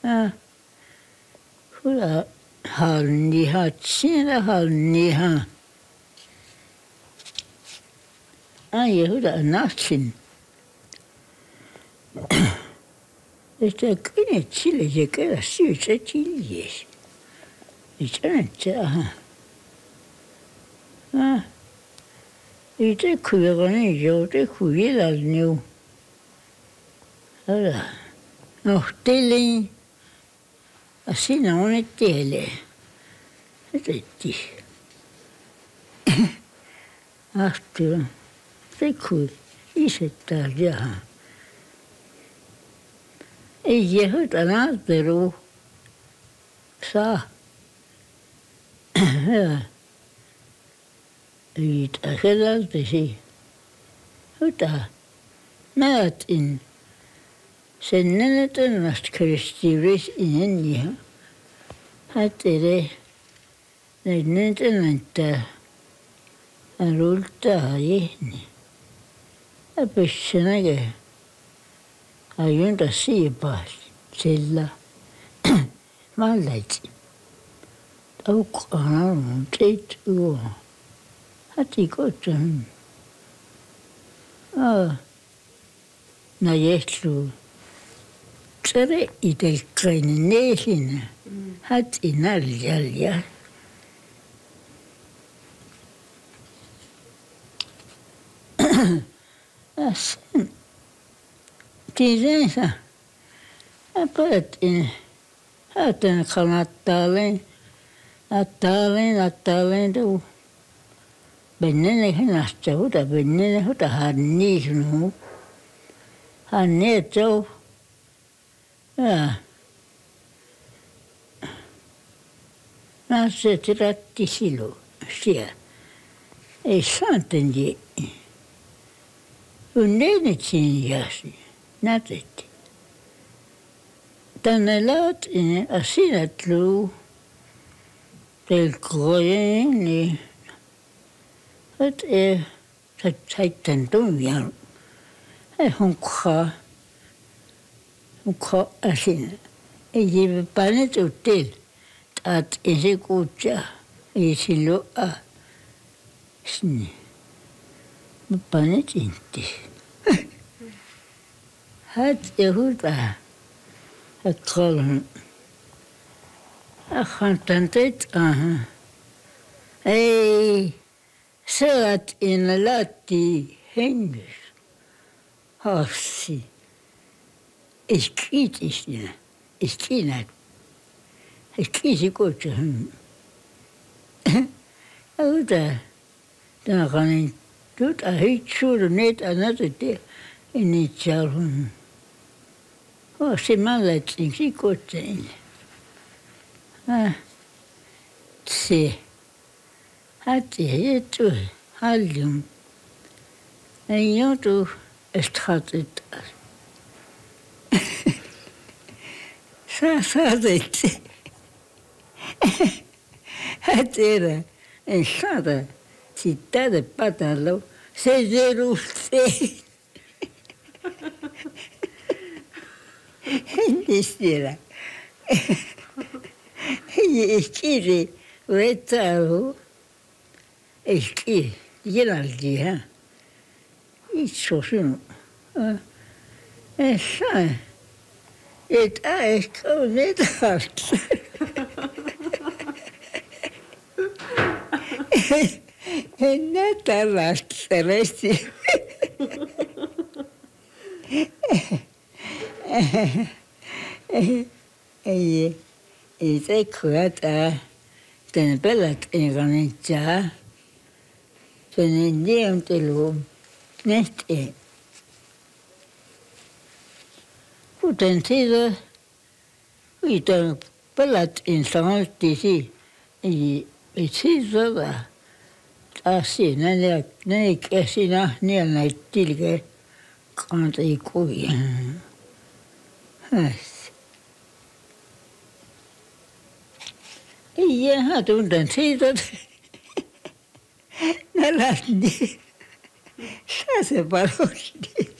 Ah, hula halniha, tsina halniha. Ai, hula natsin. Että kyllä sille se kyllä syy se tiljes. Että aha. Ah, itse kuivani jo, te kuivilla new. Hala. No, telin. Siinä on ne teille. Etetti. Ahtu. Se kui. Isettaa jaha. Ei jehuta naateru. Saa. Hyvä. Itä selaltesi. Hyvä. Määtin. Sen nenetönmästä kristiivis inenniä. Hätere. Ne nenetönmäntää. Arultaa jehni. Ja pyssenäkö. Ajunta siipaas. Sillä. Malleitsi. Taukkaan arvon teit uo. Häti kotaan. Na jehtlu. Tsere itelkainen neesinä. Häti näljalja. Sen. Tiedensä. Mä päätin. Hätän kannattaaleen. Attaaleen tuu. Bennene henasta huta, bennene huta hanniisnu. Hanneet sou. Ja. Mä se tiratti silu. Siellä. Ei saanten je. Unnenet siinä jäsi. Nätetti. Tänne laatin asinat luu. Del krojen niin. Et saitten tunnian. Hun asin. Ei jive panet util. Taat ensi kuutsia. Ei silloin sinne. Mä panet inti. Hät ja huutaa. Het kolm. Achantan teit aha. Ei. Saat in latti hengis. Hassi. Ich kritis ja. Ich kinat. Ich kisi kutsa. Auta. Dan kan ik doet a hitsuur net another day. In het jalun. Se mallettiin kikoteen. Se. Häti jettu haljum. Ei joutu estratetaas. Saadet. Hätera. En saada. Sitten de patalo. Se jeruste. Hindistira. Iskiri vetaru. Iskiri. Yelaldi ha. Itsosun. Esa. Et aeskonet hart. Ne tällaista resti. Ei se kuata. Tän pelät ei kannattaa. Sen ei diemtelu. Nehti. Kuten siitä. Uitan pelät ei sanottiisi. Ei siitä. Taasi näin käsinä näin tilke. Kantai kuvia. Ei jää tunten siitä. Nälästi. Sä se parosti.